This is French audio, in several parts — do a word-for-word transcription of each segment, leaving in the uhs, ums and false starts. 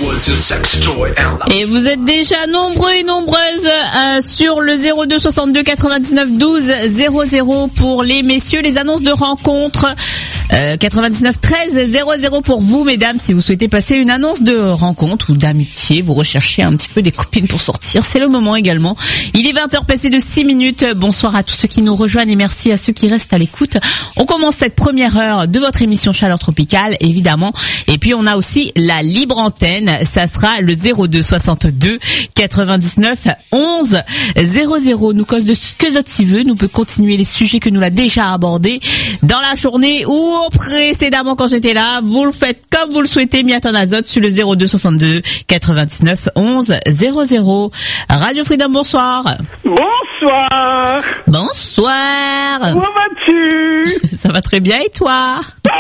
Et vous êtes déjà nombreux et nombreuses euh, sur le zéro deux soixante-deux quatre-vingt-dix-neuf douze zéro zéro pour les messieurs, les annonces de rencontres. Euh, quatre-vingt-dix-neuf treize zéro zéro pour vous, mesdames, si vous souhaitez passer une annonce de rencontre ou d'amitié, vous recherchez un petit peu des copines pour sortir, c'est le moment également. Il est vingt heures passées de six minutes. Bonsoir à tous ceux qui nous rejoignent et merci à ceux qui restent à l'écoute. On commence cette première heure de votre émission Chaleur Tropicale, évidemment. Et puis on a aussi la libre antenne. Ça sera le zéro deux soixante-deux quatre-vingt-dix-neuf onze zéro zéro. Nous cause de ce que d'autres s'y veut. Nous peut continuer les sujets que nous l'a déjà abordés dans la journée ou précédemment quand j'étais là. Vous le faites comme vous le souhaitez. Miatan Azote sur le zéro deux soixante-deux quatre-vingt-dix-neuf onze zéro zéro. Radio Freedom, bonsoir. Bonsoir. Bonsoir. Comment vas-tu? Ça va très bien et toi?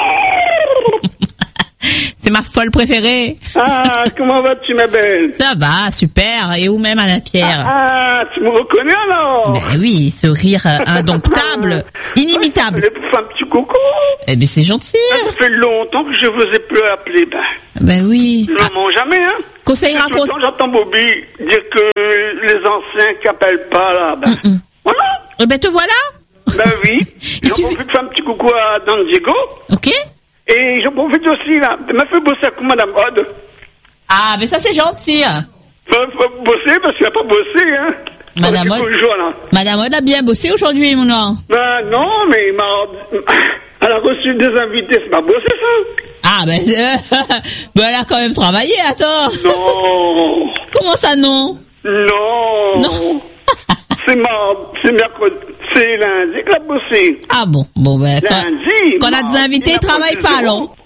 C'est ma folle préférée. Ah, comment vas-tu, ma belle? Ça va, super. Et où même à la pierre? Ah, ah, tu me reconnais alors? Ben oui, ce rire indomptable, inimitable. Je voulais faire un petit coucou. Eh ben c'est gentil. Ça fait longtemps que je vous ai plus appelé. Ben, ben oui. Je ne m'en jamais, hein. Conseil raconte. J'entends Bobby dire que les anciens qui appellent pas là. Ben, mm-mm. Voilà. Eh ben te voilà. Ben oui. J'en suffit... profite de faire un petit coucou à Don Diego. Ok. Et j'en profite aussi, là, de m'a fait bosser avec Madame Odd. Ah, mais ça, c'est gentil. Faut, faut bosser parce qu'il n'a pas bossé, hein. Madame Odd. Madame Odd a bien bossé aujourd'hui, mon nom. Ben, non, mais il m'a, elle a reçu des invités, c'est pas bossé, ça. Ah, ben, euh, ben, elle a quand même travaillé, attends. Non. Comment ça, non? Non. Non. C'est mardi, c'est mercredi, c'est lundi qu'elle a bossé. Ah bon, bon ben lundi. Quand on a des invités, ils travaillent pas, alors.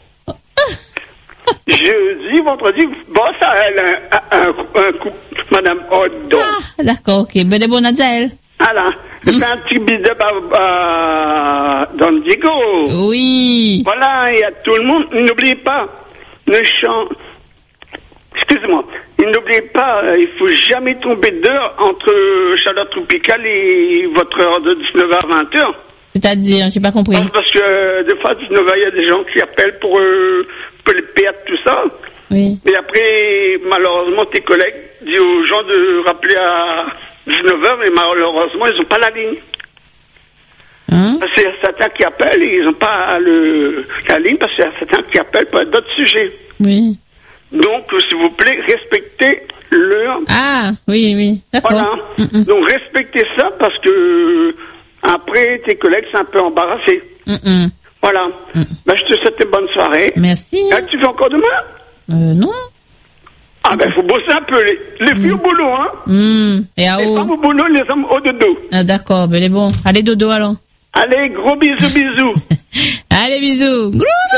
Jeudi, vendredi, bon ça elle un, un, un coup, Madame Odd. Ah, d'accord, ok, ben de bon à elle. Voilà, c'est mm. un petit bide à Don Diego. Oui. Voilà, il y a tout le monde. N'oubliez pas le chant. Excusez-moi. N'oubliez pas, il faut jamais tomber d'heure entre Chaleur Tropicale et votre heure de dix-neuf heures à vingt heures. C'est-à-dire, j'ai pas compris. Parce que euh, des fois, à dix-neuf heures, il y a des gens qui appellent pour, euh, pour les perdre, tout ça. Oui. Mais après, malheureusement, tes collègues disent aux gens de rappeler à dix-neuf heures, mais malheureusement, ils n'ont pas la ligne. Hein? Parce qu'il y a certains qui appellent et ils n'ont pas le, la ligne parce qu'il y a certains qui appellent pour d'autres sujets. Oui. Donc, s'il vous plaît, respectez l'heure. Ah, oui, oui, d'accord. Voilà. Mm-mm. Donc, respectez ça parce que après, tes collègues sont un peu embarrassés. Mm-mm. Voilà. Mm. Ben, je te souhaite une bonne soirée. Merci. Et tu fais encore demain? Euh, non. Ah, ben, il faut bosser un peu. Les, les mm. filles au boulot, hein. Mm. Et à les où? femmes au boulot, les hommes au dodo. Ah, d'accord, ben, les bons. Allez, dodo, alors. Allez, gros bisous, bisous. Allez, bisous.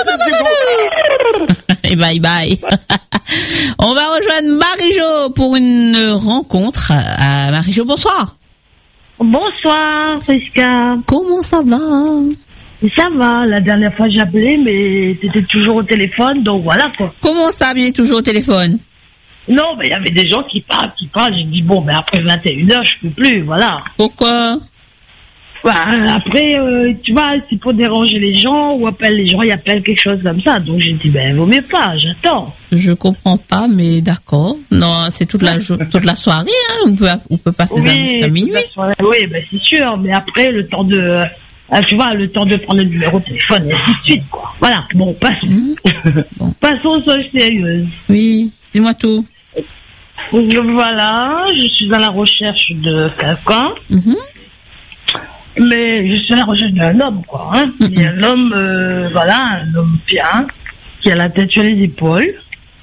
Et bye bye. On va rejoindre Marie-Jo pour une rencontre. Euh, Marie-Jo, bonsoir. Bonsoir, Friska. Comment ça va? Ça va. La dernière fois, j'ai appelé, mais t'étais toujours au téléphone, donc voilà, quoi. Comment ça, il est toujours au téléphone? Non, mais il y avait des gens qui parlent, qui parlent. J'ai dit, bon, mais après vingt et une heures, je peux plus, voilà. Pourquoi? Bah, après, euh, tu vois, c'est pour déranger les gens, ou appelle les gens, ils appellent quelque chose comme ça. Donc j'ai dit, ben, vaut mieux pas, j'attends. Je comprends pas, mais d'accord. Non, c'est toute la jo- toute la soirée, hein. On peut, on peut passer oui, jusqu'à minuit. Soirée, oui, ben, c'est sûr. Mais après, le temps de, euh, tu vois, le temps de prendre le numéro de téléphone, et ainsi de suite, quoi. Voilà. Bon, passons. Mmh. Bon. Passons aux choses sérieuses. Oui. Dis-moi tout. Voilà. Je suis à la recherche de quelqu'un. Mmh. Mais je suis à la recherche d'un homme, quoi. Hein. Mm-hmm. Il y a un homme, euh, voilà, un homme bien, qui a la tête sur les épaules.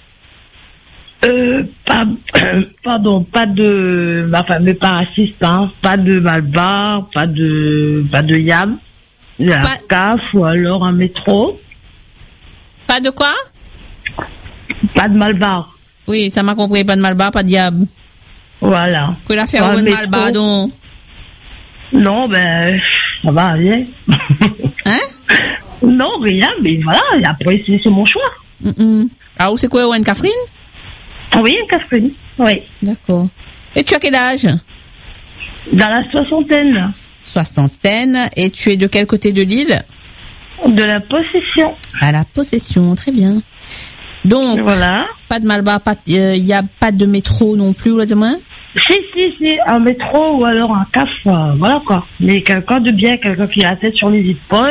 Euh, pas, euh, pardon, pas de, enfin, mais pas raciste, hein. Pas de malbar, pas de, pas de yam. Il y a un C A F ou alors un métro. Pas de quoi? Pas de malbar. Oui, ça m'a compris. Pas de malbar, pas de yam. Voilà. Que l'affaire au malbar, donc? Non, ben, ça va, rien. Hein? Non, rien, mais voilà, après, c'est, c'est mon choix. Mm-mm. Ah, où c'est quoi, Owen Catherine? Oui, Catherine, oui. D'accord. Et tu as quel âge? Dans la soixantaine. Soixantaine, et tu es de quel côté de l'île? De la Possession. À la Possession, très bien. Donc, voilà. Pas de Malbar, pas, il euh, y a pas de métro non plus, ou dis-moi. Si, si, si, un métro ou alors un caf, euh, voilà quoi. Mais quelqu'un de bien, quelqu'un qui a la tête sur les épaules.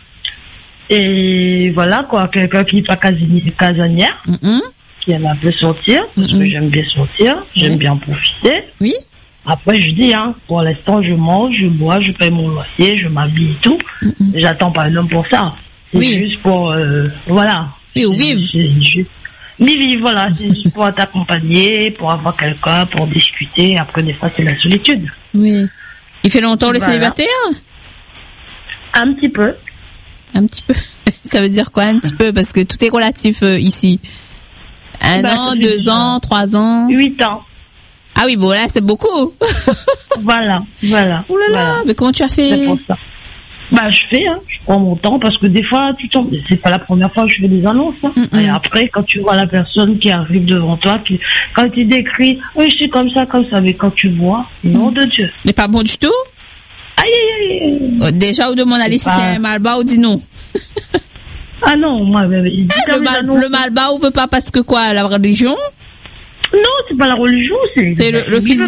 Et voilà quoi, quelqu'un qui n'est pas casanière, mm-hmm. qui aime un peu sortir, parce mm-hmm. que j'aime bien sortir, j'aime mm-hmm. bien profiter. Oui. Après, je dis, hein, pour l'instant, je mange, je bois, je paye mon loyer, je m'habille et tout. Mm-hmm. J'attends pas un homme pour ça. C'est oui. juste pour, euh, voilà. Oui, ou vivre. Mais vivre, voilà, c'est juste pour t'accompagner, pour avoir quelqu'un, pour discuter. Après, des fois, c'est la solitude. Oui. Il fait longtemps le voilà. célibataire? Un petit peu. Un petit peu. Ça veut dire quoi, un petit peu? Parce que tout est relatif euh, ici. Un bah, an, deux ans, trois ans. Huit ans. Ah oui, bon, là, c'est beaucoup. Voilà, voilà. Oh là là, voilà. Mais comment tu as fait? C'est pour ça. Bah, je fais, hein. Je prends mon temps parce que des fois, tu tombes. C'est pas la première fois que je fais des annonces, hein. Mm-mm. Et après, quand tu vois la personne qui arrive devant toi, qui, quand tu décris, oui, je suis comme ça, comme ça, mais quand tu vois, nom mm. de Dieu. Mais pas bon du tout? Aïe, aïe, aïe. Oh, déjà, on demande à si c'est un Malbar ou dit non. Ah non, moi, mais, eh, le, mal, le Malbar, on veut pas parce que quoi, la religion? Non, c'est pas la religion, c'est, c'est le, le physique.